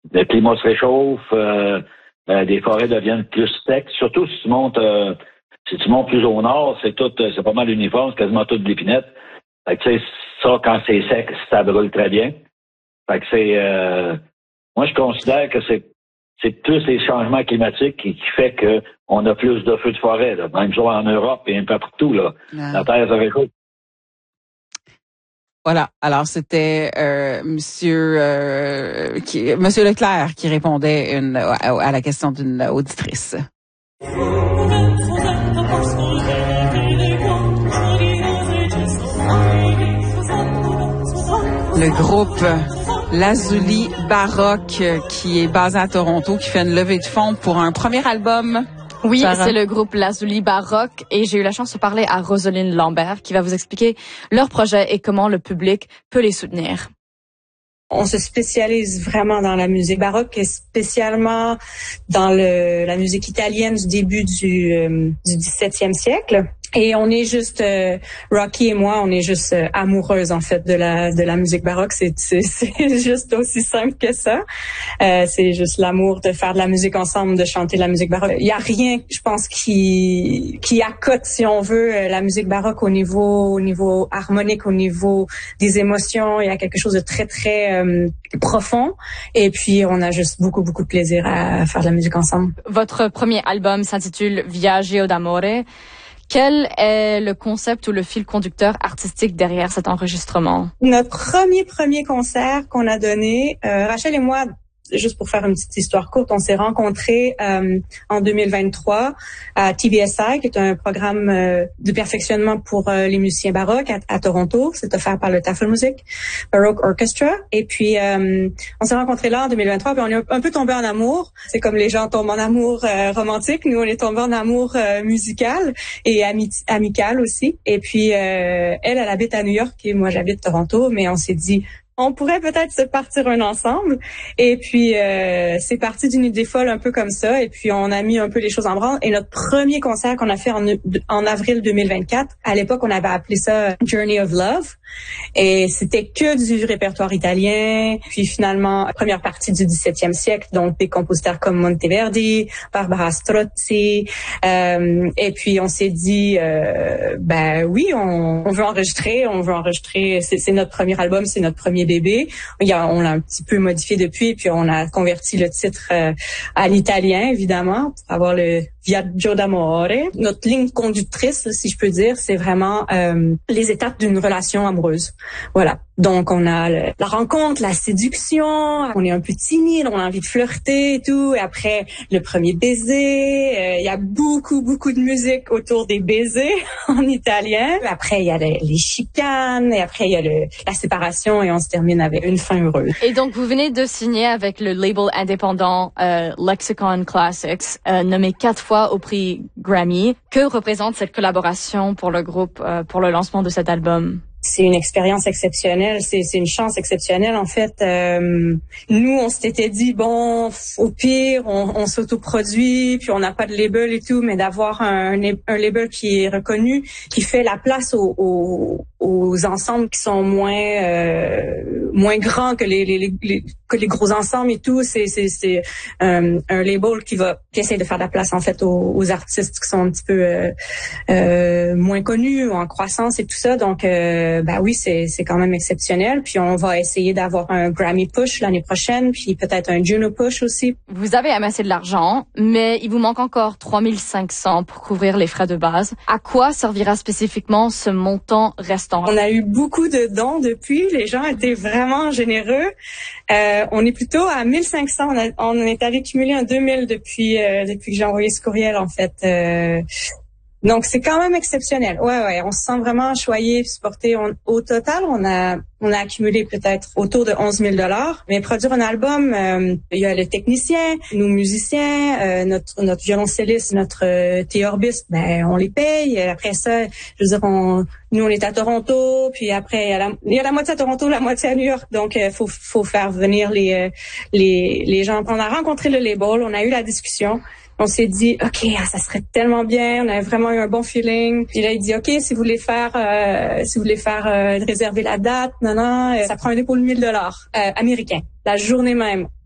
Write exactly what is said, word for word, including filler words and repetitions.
le climat se réchauffe, euh, euh, les forêts deviennent plus secs. Surtout si tu montes, euh, si tu montes plus au nord, c'est tout, c'est pas mal uniforme, c'est quasiment tout de l'épinette. Fait que tu sais, ça, quand c'est sec, ça brûle très bien. Fait que c'est, euh, moi, je considère que c'est, c'est plus les changements climatiques qui, qui fait que on a plus de feux de forêt, là. Même chose en Europe et un peu partout, là. Ah. La terre se réchauffe. Voilà. Alors, c'était euh, Monsieur euh, qui, Monsieur Leclerc qui répondait une, à, à la question d'une auditrice. Le groupe Lazuli Baroque, qui est basé à Toronto, qui fait une levée de fonds pour un premier album. Oui, Sarah. C'est le groupe Lazuli Baroque et j'ai eu la chance de parler à Roseline Lambert qui va vous expliquer leur projet et comment le public peut les soutenir. On se spécialise vraiment dans la musique baroque et spécialement dans le, la musique italienne du début du, euh, du dix-septième siècle. Et on est juste, euh, Rocky et moi, on est juste euh, amoureuses en fait de la de la musique baroque. C'est c'est, c'est juste aussi simple que ça. Euh, c'est juste l'amour de faire de la musique ensemble, de chanter de la musique baroque. Il y a rien, je pense, qui qui accote, si on veut, la musique baroque au niveau au niveau harmonique, au niveau des émotions. Il y a quelque chose de très très euh, profond. Et puis on a juste beaucoup beaucoup de plaisir à faire de la musique ensemble. Votre premier album s'intitule Viaggio d'amore. Quel est le concept ou le fil conducteur artistique derrière cet enregistrement? Notre premier, premier concert qu'on a donné, euh, Rachel et moi, juste pour faire une petite histoire courte, on s'est rencontrés euh, en deux mille vingt-trois à T B S I, qui est un programme euh, de perfectionnement pour euh, les musiciens baroques à, à Toronto. C'est offert par le Tafelmusik Baroque Orchestra. Et puis, euh, on s'est rencontrés là en deux mille vingt-trois, puis on est un peu tombés en amour. C'est comme les gens tombent en amour euh, romantique. Nous, on est tombés en amour euh, musical et ami- amical aussi. Et puis, euh, elle, elle habite à New York et moi, j'habite Toronto, mais on s'est dit... on pourrait peut-être se partir un ensemble. Et puis, euh, c'est parti d'une idée folle un peu comme ça. Et puis, on a mis un peu les choses en branle. Et notre premier concert qu'on a fait en, en avril deux mille vingt-quatre, à l'époque, on avait appelé ça Journey of Love. Et c'était que du répertoire italien. Puis finalement, première partie du dix-septième siècle, donc des compositeurs comme Monteverdi, Barbara Strozzi. Euh, et puis, on s'est dit, euh, ben oui, on, on veut enregistrer, on veut enregistrer. C'est, c'est notre premier album, c'est notre premier bébé. Il y a, on l'a un petit peu modifié depuis, puis on a converti le titre euh, à l'italien, évidemment, pour avoir le Viaggio d'amore. Notre ligne conductrice, si je peux dire, c'est vraiment euh, les étapes d'une relation amoureuse. Voilà. Donc, on a le, la rencontre, la séduction, on est un peu timide, on a envie de flirter et tout. Et après, le premier baiser, euh, il y a beaucoup, beaucoup de musique autour des baisers en italien. Après, il y a les, les chicanes, et après, il y a le, la séparation, et on se termine avec une fin heureuse. Et donc, vous venez de signer avec le label indépendant euh, Lexicon Classics, euh, nommé quatre fois au prix Grammy. Que représente cette collaboration pour le groupe, euh, pour le lancement de cet album? C'est une expérience exceptionnelle, c'est, c'est une chance exceptionnelle. En fait, euh, nous, on s'était dit, bon, au pire, on, on s'autoproduit, puis on n'a pas de label et tout, mais d'avoir un, un label qui est reconnu, qui fait la place aux, aux, aux ensembles qui sont moins euh, moins grands que les, les, les, que les gros ensembles et tout, c'est, c'est, c'est euh, un label qui va qui essaie de faire la place, en fait, aux, aux artistes qui sont un petit peu euh, euh, moins connus, ou en croissance et tout ça. Donc, euh, ben oui, c'est c'est quand même exceptionnel. Puis on va essayer d'avoir un Grammy Push l'année prochaine, puis peut-être un Juno Push aussi. Vous avez amassé de l'argent, mais il vous manque encore trois mille cinq cents pour couvrir les frais de base. À quoi servira spécifiquement ce montant restant? On a eu beaucoup de dons depuis. Les gens étaient vraiment généreux. Euh, on est plutôt à mille cinq cents. On, a, on est allé cumuler un deux mille depuis euh, depuis que j'ai envoyé ce courriel, en fait. Euh, Donc, c'est quand même exceptionnel. Ouais, ouais, on se sent vraiment choyé, supporté. On, au total, on a on a accumulé peut-être autour de onze mille dollars. Mais produire un album, euh, il y a le technicien, nous musiciens, euh, notre notre violoncelliste, notre euh, théorbiste, ben on les paye. Après ça, je veux dire, on, nous on est à Toronto, puis après il y a la, il y a la moitié à Toronto, la moitié à New York. Donc, il euh, faut faut faire venir les euh, les les gens. On a rencontré le label, on a eu la discussion. On s'est dit, OK, ah, ça serait tellement bien. On avait vraiment eu un bon feeling. Puis là, il dit, OK, si vous voulez faire, euh, si vous voulez faire euh, réserver la date, non, non, euh, ça prend un dépôt de mille dollars euh, américains. La journée même,